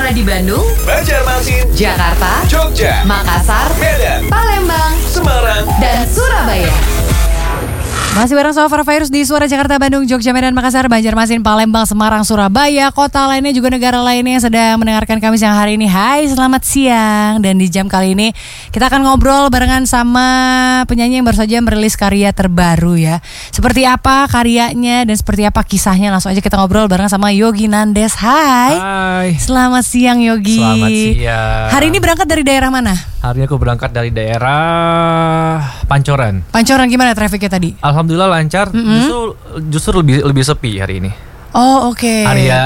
Suara di Bandung, Banjarmasin, Jakarta, Jogja, Makassar, Medan, Palembang, Semarang, dan Surabaya. Masih bareng sama Farvirus di Suara Jakarta, Bandung, Jogja, Medan, Makassar, Banjarmasin, Palembang, Semarang, Surabaya, kota lainnya juga negara lainnya yang sedang mendengarkan kami siang hari ini. Hai, selamat siang. Dan di jam kali ini kita akan ngobrol barengan sama penyanyi yang baru saja merilis karya terbaru ya. Seperti apa karyanya dan seperti apa kisahnya, langsung aja kita ngobrol bareng sama Yogi Nandes. Hai. Hai. Selamat siang Yogi. Selamat siang. Hari ini berangkat dari daerah mana? Hari ini aku berangkat dari daerah Pancoran. Pancoran, gimana trafiknya tadi? Alhamdulillah lancar. Justru lebih sepi hari ini. Oh, oke.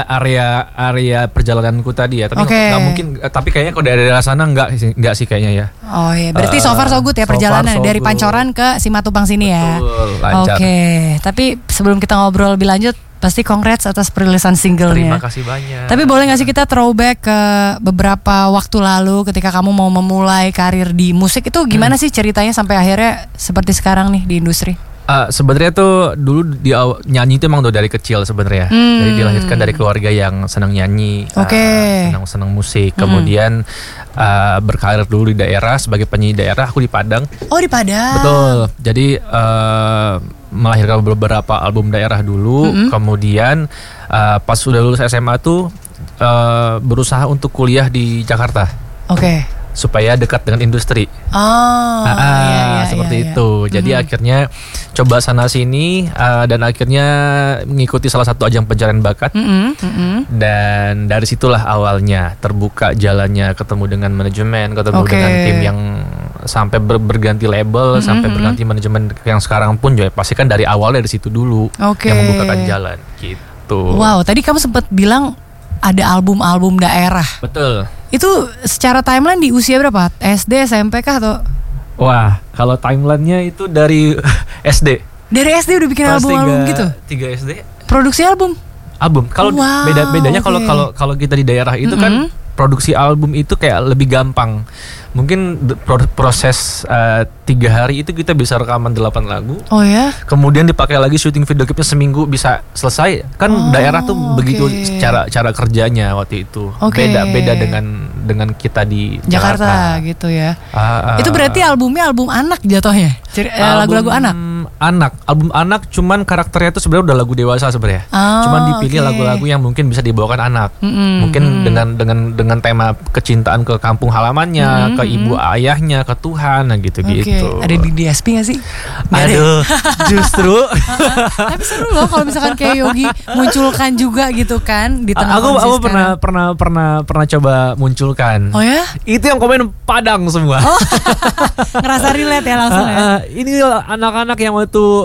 Area perjalananku tadi ya. Tapi Oke. nggak mungkin. Tapi kayaknya kalau dari daerah sana nggak sih kayaknya ya. Oh iya, berarti so far so good ya so far perjalanan so dari good. Pancoran ke Simatupang sini ya. Betul, lancar. Oke, tapi sebelum kita ngobrol lebih lanjut, pasti congrats atas perilisan singlenya. Terima kasih banyak. Tapi boleh gak sih kita throwback ke beberapa waktu lalu ketika kamu mau memulai karir di musik itu gimana sih ceritanya sampai akhirnya seperti sekarang nih di industri? Sebenarnya tuh dulu nyanyi itu emang udah dari kecil sebenarnya. Jadi dilahirkan dari keluarga yang senang nyanyi, Oke. senang musik. Kemudian berkarir dulu di daerah sebagai penyanyi daerah. Aku di Padang. Oh, di Padang. Betul. Jadi melahirkan beberapa album daerah dulu. Kemudian pas sudah lulus SMA tuh berusaha untuk kuliah di Jakarta Oke. supaya dekat dengan industri. Oh, iya, seperti iya. itu. Jadi akhirnya coba sana sini dan akhirnya mengikuti salah satu ajang pencarian bakat. Dan dari situlah awalnya terbuka jalannya, ketemu dengan manajemen, ketemu Oke. dengan tim yang sampai berganti label, sampai berganti manajemen yang sekarang pun juga pasti kan dari awal dari situ dulu Oke. yang membukakan jalan gitu. Wow, tadi kamu sempat bilang ada album-album daerah. Betul. Itu secara timeline di usia berapa? SD, SMP kah atau? Wah, kalau timelinenya itu dari SD. Dari SD udah bikin Kelas album-album 3 gitu? 3 SD. Produksi album? Kalau Wow, bedanya oke. kalau kita di daerah itu kan produksi album itu kayak lebih gampang. Mungkin proses 3 hari itu kita bisa rekaman 8 lagu. Oh ya? Kemudian dipakai lagi syuting video klipnya seminggu bisa selesai. Kan daerah tuh begitu oke. cara kerjanya waktu itu. Oke. Beda dengan kita di Jakarta gitu ya. Itu berarti albumnya album anak jatuhnya? Lagu-lagu anak? Album anak, cuman karakternya itu sebenarnya udah lagu dewasa sebenarnya. Cuman dipilih oke. lagu-lagu yang mungkin bisa dibawakan anak. Mungkin dengan tema kecintaan ke kampung halamannya, ke ibu ayahnya, ke Tuhan, nah gitu-gitu. Oke. Ada di DSP gak sih? Aduh, justru Tapi seru loh kalau misalkan kayak Yogi munculkan juga gitu kan di tengah aku kondisi sekarang. pernah coba munculkan. Oh ya? Itu yang komen Padang semua. Ngerasa relate ya langsung ya? Ini anak-anak yang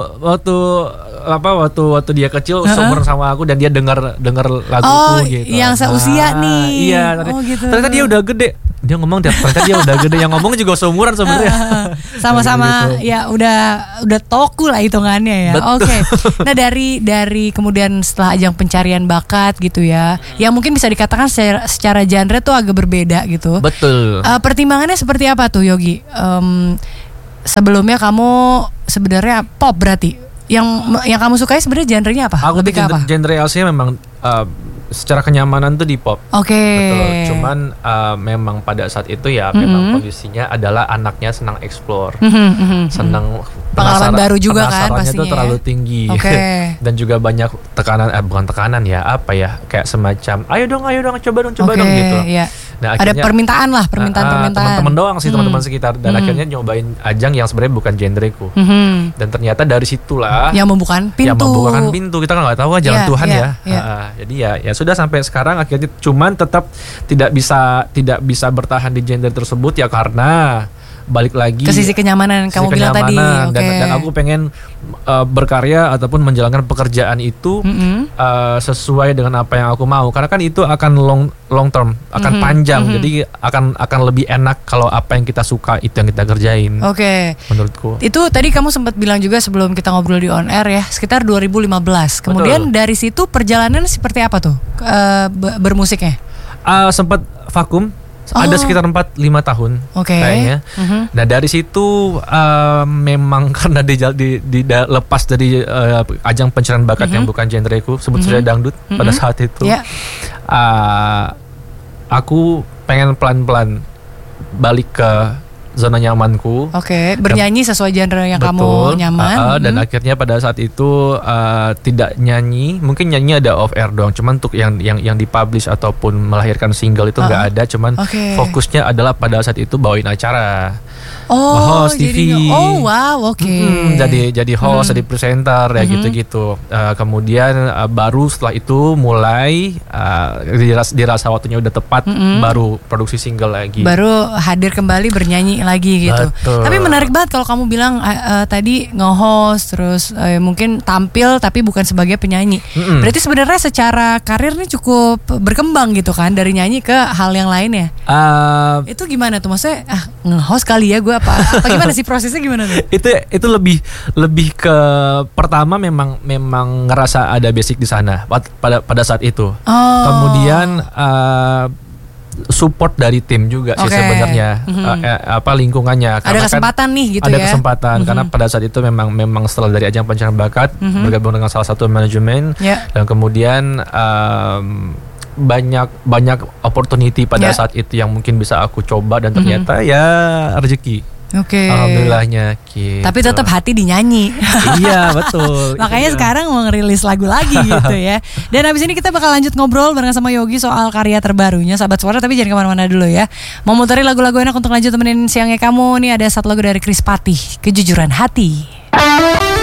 waktu dia kecil seumuran sama aku dan dia dengar laguku gitu. Yang seusia nih. Iya, Oh, gitu. ternyata dia udah gede. Dia ngomong ternyata dia udah gede. Yang ngomong juga seumuran sebenarnya. Sama-sama Gitu. ya udah toku lah hitungannya ya. Betul. Oke. Nah dari kemudian setelah ajang pencarian bakat gitu ya, yang mungkin bisa dikatakan secara genre tuh agak berbeda gitu. Betul. Pertimbangannya seperti apa tuh Yogi? Sebelumnya kamu sebenarnya pop berarti. Yang kamu sukai sebenarnya genrenya apa? Aku Lebih ke apa? genre LC memang secara kenyamanan tuh di pop. Oke. Betul. Cuman memang pada saat itu ya memang kondisinya adalah anaknya senang explore, senang Pengalaman baru juga kan penasarannya pastinya tuh terlalu ya. tinggi. Oke. Dan juga banyak tekanan, bukan tekanan ya, apa ya, kayak semacam ayo dong coba dong Oke, gitu. iya. Nah, Ada akhirnya permintaan lah, permintaan. teman-teman doang sih, teman-teman sekitar, dan akhirnya nyobain ajang yang sebenarnya bukan genreku. Dan ternyata dari situlah Yang membukakan pintu. yang membukakan pintu. Kita kan nggak tahu kan jalan Iya, Tuhan iya, ya. iya. Jadi ya sudah sampai sekarang akhirnya, cuman tetap tidak bisa bertahan di genre tersebut ya karena balik lagi ke sisi kenyamanan yang kamu sisi bilang tadi. kenyamanan. Oke. Dan aku pengen berkarya ataupun menjalankan pekerjaan itu sesuai dengan apa yang aku mau, karena kan itu akan long term, akan panjang, jadi akan lebih enak kalau apa yang kita suka itu yang kita kerjain. Oke. Menurutku Itu tadi kamu sempat bilang juga sebelum kita ngobrol di on air ya, sekitar 2015. Kemudian dari situ perjalanan seperti apa tuh bermusiknya? sempat vakum. Ada sekitar 4-5 tahun Oke. kayaknya. Nah dari situ memang karena lepas dari ajang pencarian bakat yang bukan genreku, sebut saja dangdut pada saat itu. Yeah. aku pengen pelan-pelan balik ke zona nyamanku. Oke, bernyanyi sesuai genre yang Betul, kamu nyaman. dan akhirnya pada saat itu tidak nyanyi, mungkin nyanyi ada off air doang, cuman untuk yang dipublish ataupun melahirkan single itu nggak ada, cuman fokusnya adalah pada saat itu bawain acara. Host TV. Oh wow, oke. Jadi host, jadi presenter ya gitu-gitu. Kemudian baru setelah itu mulai dirasa waktunya udah tepat, baru produksi single lagi. Baru hadir kembali bernyanyi lagi gitu. Betul. Tapi menarik banget kalau kamu bilang tadi nge-host terus mungkin tampil tapi bukan sebagai penyanyi. Berarti sebenarnya secara karir nih cukup berkembang gitu kan, dari nyanyi ke hal yang lain ya. Itu gimana tuh, maksudnya nge-host kali ya gue apa gimana sih prosesnya, gimana tuh? Itu lebih ke pertama memang ngerasa ada basic di sana pada saat itu. Kemudian support dari tim juga sih sebenarnya, lingkungannya. Ada kesempatan kan, nih gitu ada ya. Ada kesempatan karena pada saat itu memang setelah dari ajang pencarian bakat bergabung dengan salah satu manajemen dan kemudian banyak opportunity pada saat itu yang mungkin bisa aku coba dan ternyata ya rezeki. Alhamdulillahnya gitu. Tapi tetap hati dinyanyi. Iya betul. Makanya sekarang mau ngerilis lagu lagi gitu ya. Dan abis ini kita bakal lanjut ngobrol bareng sama Yogi soal karya terbarunya Sahabat Suara. Tapi jangan kemana-mana dulu ya. Mau muterin lagu-lagu enak untuk lanjut temenin siangnya kamu. Nih ada satu lagu dari Chris Patih, Kejujuran Hati.